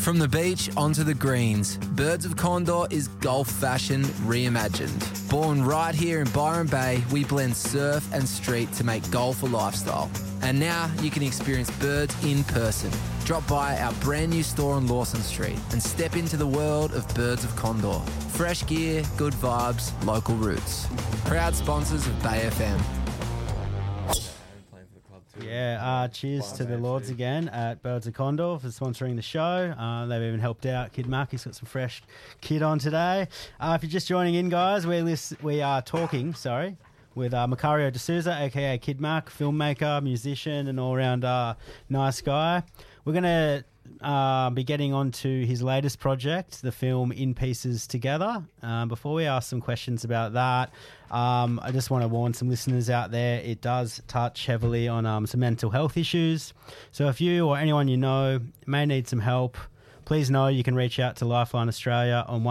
From the beach onto the greens, Birds of Condor is golf fashion reimagined. Born right here in Byron Bay, we blend surf and street to make golf a lifestyle. And now you can experience Birds in person. Drop by our brand new store on Lawson Street and step into the world of Birds of Condor. Fresh gear, good vibes, local roots. Proud sponsors of Bay FM. Yeah, cheers to the Lords again at Birds of Condor for sponsoring the show. They've even helped out Kid Mark. He's got some fresh kit on today. If you're just joining in, guys, we are talking, with Macario D'Souza, a.k.a. Kid Mark, filmmaker, musician, and all-round nice guy. We're going to be getting on to his latest project, the film In Pieces Together. Before we ask some questions about that, I just want to warn some listeners out there, it does touch heavily on some mental health issues. So if you or anyone you know may need some help, please know you can reach out to Lifeline Australia on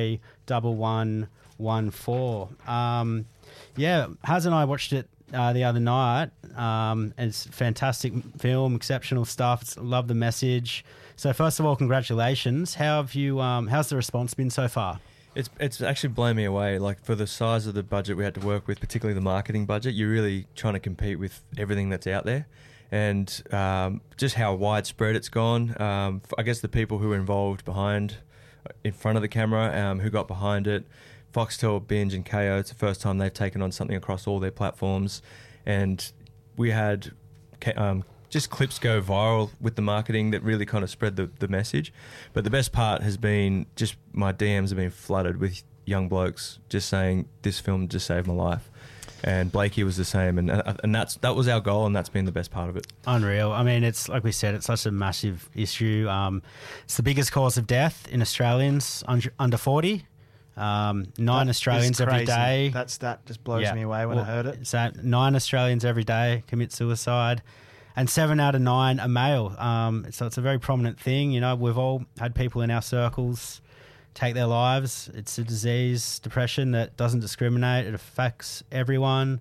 131114. Haz and I watched it the other night. It's a fantastic film, exceptional stuff. Love the message. So first of all, congratulations. How have you? How's the response been so far? It's actually blown me away. Like, for the size of the budget we had to work with, particularly the marketing budget, you're really trying to compete with everything that's out there, and just how widespread it's gone. I guess the people who were involved in front of the camera, who got behind it. Foxtel, Binge and KO, it's the first time they've taken on something across all their platforms. And we had just clips go viral with the marketing that really kind of spread the message. But the best part has been just my DMs have been flooded with young blokes just saying, this film just saved my life. And Blakey was the same. And that was our goal, and that's been the best part of it. Unreal. I mean, it's like we said, it's such a massive issue. It's the biggest cause of death in Australians under 40. 9 Australians every day. That just blows me away when I heard it. So 9 Australians every day commit suicide, and 7 out of 9 are male. So it's a very prominent thing. You know, we've all had people in our circles take their lives. It's a disease, depression, that doesn't discriminate. It affects everyone.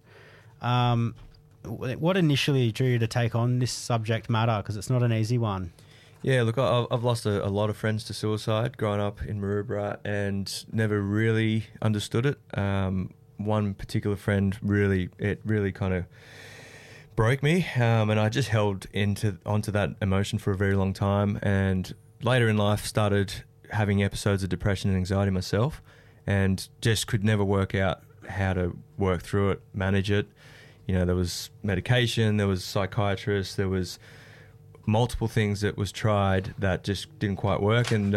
What initially drew you to take on this subject matter? Because it's not an easy one. Yeah, look, I've lost a lot of friends to suicide growing up in Maroubra and never really understood it. One particular friend really kind of broke me, and I just held onto that emotion for a very long time. And later in life, started having episodes of depression and anxiety myself, and just could never work out how to work through it, manage it. You know, there was medication, there was psychiatrists, there was multiple things that was tried that just didn't quite work, and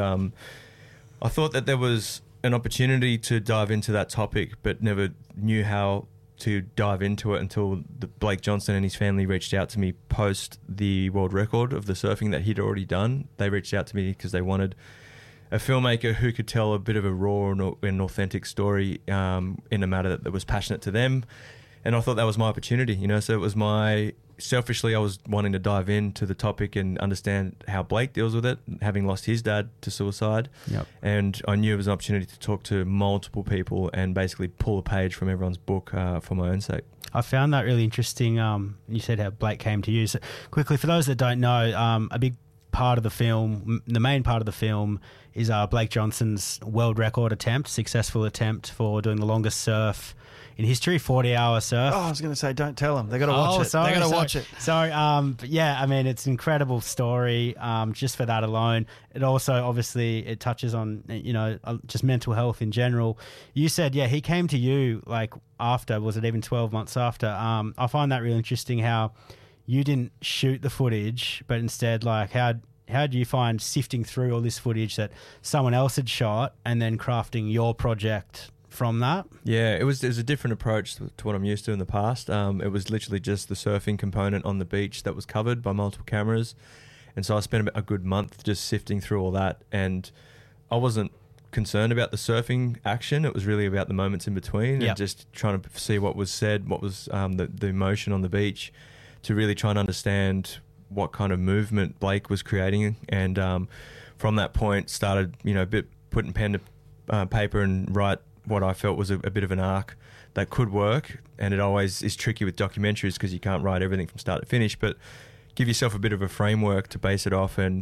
I thought that there was an opportunity to dive into that topic, but never knew how to dive into it until Blake Johnston and his family reached out to me post the world record of the surfing that he'd already done. They reached out to me because they wanted a filmmaker who could tell a bit of a raw and authentic story in a matter that was passionate to them, and I thought that was my opportunity, you know. So it was selfishly, I was wanting to dive into the topic and understand how Blake deals with it, having lost his dad to suicide. Yep. And I knew it was an opportunity to talk to multiple people and basically pull a page from everyone's book for my own sake. I found that really interesting. You said how Blake came to you. So quickly, for those that don't know, a big part of the film, the main part of the film, is Blake Johnston's world record successful attempt for doing the longest surf in history, 40-hour surf. Oh, I was going to say, don't tell them. They got to watch it. Sorry, they got to watch it. Sorry. But yeah, I mean, it's an incredible story. Just for that alone, it also obviously it touches on just mental health in general. You said, he came to you like after, was it even 12 months after? I find that really interesting how you didn't shoot the footage, but instead, like, how do you find sifting through all this footage that someone else had shot and then crafting your project from that? Yeah, it was a different approach to what I'm used to in the past. It was literally just the surfing component on the beach that was covered by multiple cameras. And so I spent a good month just sifting through all that. And I wasn't concerned about the surfing action. It was really about the moments in between and just trying to see what was said, what was the emotion on the beach, to really try and understand what kind of movement Blake was creating. And from that point started, putting pen to paper and write what I felt was a bit of an arc that could work. And it always is tricky with documentaries because you can't write everything from start to finish, but give yourself a bit of a framework to base it off. And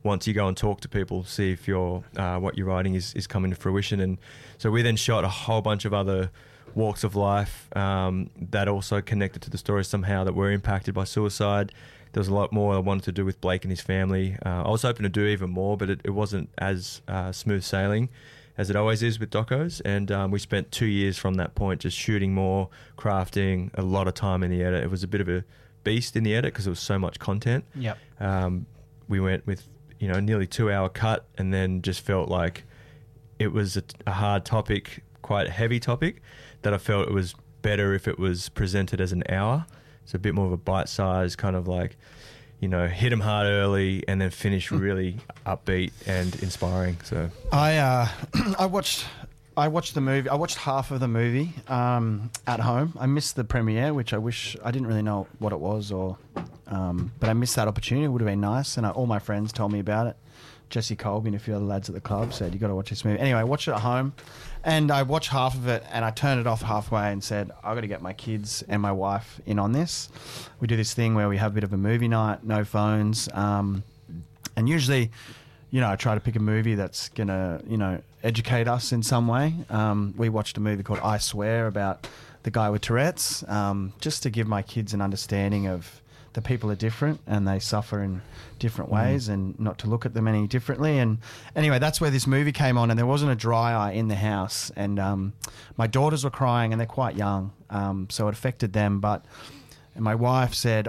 once you go and talk to people, see if what you're writing is coming to fruition. And so we then shot a whole bunch of other walks of life that also connected to the story somehow, that were impacted by suicide. There was a lot more I wanted to do with Blake and his family. I was hoping to do even more, but it wasn't as smooth sailing as it always is with docos. And we spent 2 years from that point just shooting more, crafting, a lot of time in the edit. It was a bit of a beast in the edit because there was so much content. Yep. We went with nearly 2-hour cut, and then just felt like it was a hard topic, quite a heavy topic, that I felt it was better if it was presented as an hour. It's a bit more of a bite-sized kind of like, hit them hard early and then finish really upbeat and inspiring. So I watched the movie. I watched half of the movie at home. I missed the premiere, which I didn't really know what it was, but I missed that opportunity. It would have been nice, and all my friends told me about it. Jesse Colby and a few other lads at the club said, you got to watch this movie. Anyway, I watched it at home, and I watched half of it, and I turned it off halfway and said, I got to get my kids and my wife in on this. We do this thing where we have a bit of a movie night, no phones, and usually, I try to pick a movie that's going to, educate us in some way. We watched a movie called I Swear about the guy with Tourette's, just to give my kids an understanding of the people are different and they suffer in different ways, and not to look at them any differently. And anyway, that's where this movie came on, and there wasn't a dry eye in the house. And my daughters were crying, and they're quite young, so it affected them. But my wife said,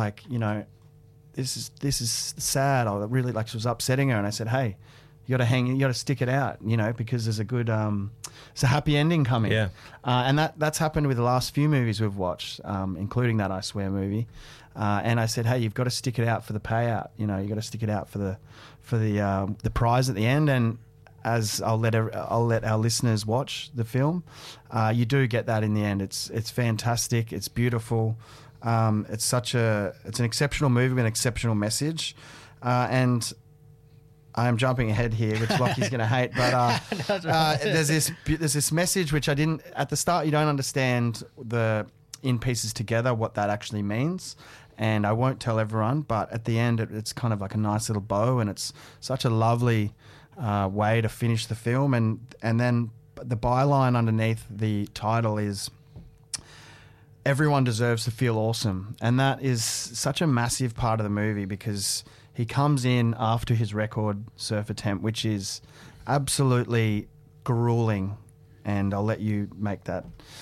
this is sad. I really it was upsetting her. And I said, hey, you got to stick it out, because there's a good, it's a happy ending coming. Yeah. And that's happened with the last few movies we've watched, including that I Swear movie. And I said, hey, you've got to stick it out for the payout. You got to stick it out for the prize at the end. And as I'll let our listeners watch the film, you do get that in the end. It's fantastic. It's beautiful. It's an exceptional movie with an exceptional message. And I'm jumping ahead here, which Lockie's going to hate, but there's this message which I didn't at the start. You don't understand in pieces together what that actually means, and I won't tell everyone. But at the end, it's kind of like a nice little bow, and it's such a lovely way to finish the film. And then the byline underneath the title is, everyone deserves to feel awesome. And that is such a massive part of the movie, because he comes in after his record surf attempt, which is absolutely grueling. And I'll let you make that,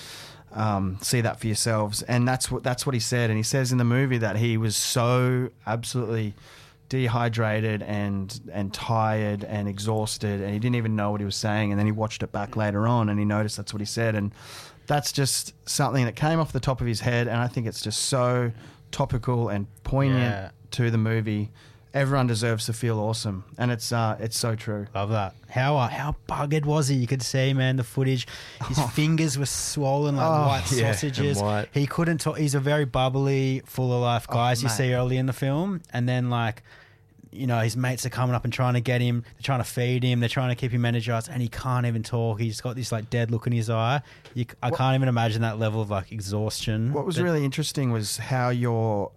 see that for yourselves. And that's what he said. And he says in the movie that he was so absolutely dehydrated and tired and exhausted, and he didn't even know what he was saying. And then he watched it back later on, and he noticed that's what he said. And that's just something that came off the top of his head, and I think it's just so topical and poignant to the movie. Everyone deserves to feel awesome, and it's so true. Love that. How buggered was he? You could see, man, the footage. His fingers were swollen like white sausages. White. He couldn't talk. He's a very bubbly, full of life guy, as you see early in the film, and then his mates are coming up and trying to get him. They're trying to feed him. They're trying to keep him energized, and he can't even talk. He's got this dead look in his eye. I can't even imagine that level of exhaustion. What was really interesting was how your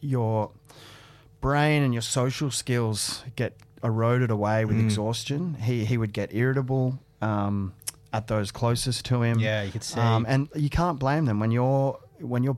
brain and your social skills get eroded away with exhaustion. He would get irritable at those closest to him. Yeah, you could see. And you can't blame them when your